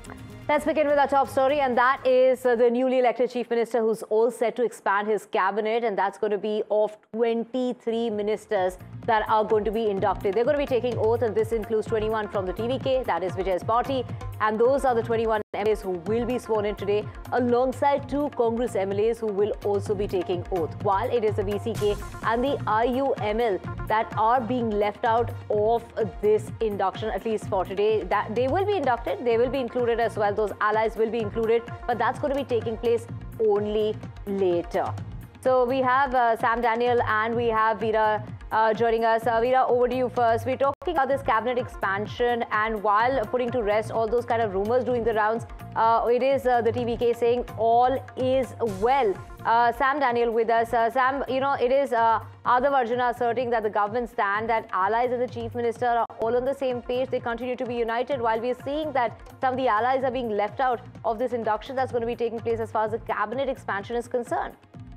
Let's begin with our top story, and that is the newly elected Chief Minister who's all set to expand his cabinet, and that's going to be of 23 ministers that are going to be inducted. They're going to be taking oath, and this includes 21 from the TVK, that is Vijay's party, and those are the 21 MLAs who will be sworn in today, alongside 2 Congress MLAs who will also be taking oath, while it is the VCK and the IUML that are being left out of this induction, at least for today. That they will be inducted, they will be included as well. Those allies will be included, but that's going to be taking place only later. So we have Sam Daniel and we have Veera joining us. Veera, over to you first. We're talking about this cabinet expansion, and while putting to rest all those kind of rumors doing the rounds, it is the TVK saying all is well. Sam Daniel with us. Sam, you know, it is Aadav Arjuna asserting that the government stand, that allies and the Chief Minister are all on the same page. They continue to be united, while we're seeing that some of the allies are being left out of this induction that's going to be taking place as far as the cabinet expansion is concerned.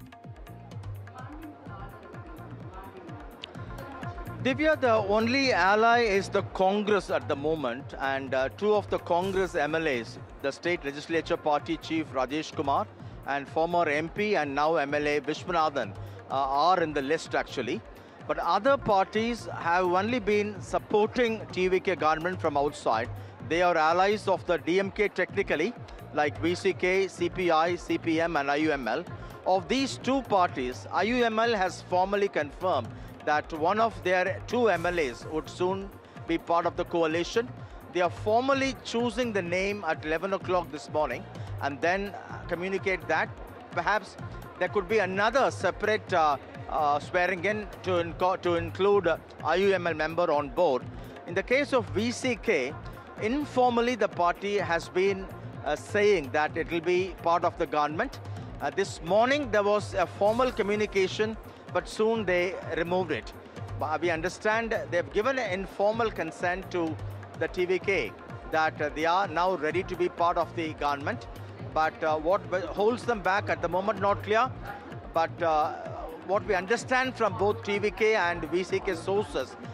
Divya, the only ally is the Congress at the moment, and 2 of the Congress MLAs, the State Legislature Party Chief Rajesh Kumar and former MP and now MLA Vishwanathan are in the list actually. But other parties have only been supporting TVK government from outside. They are allies of the DMK technically, like VCK, CPI, CPM and IUML. Of these 2 parties, IUML has formally confirmed that one of their 2 MLAs would soon be part of the coalition. They are formally choosing the name at 11 o'clock this morning and then communicate that. Perhaps there could be another separate swearing in to include IUML member on board. In the case of VCK, informally the party has been saying that it will be part of the government. This morning there was a formal communication, but soon they removed it. But we understand they've given an informal consent to the TVK that they are now ready to be part of the government. But what holds them back at the moment, not clear. But what we understand from both TVK and VCK sources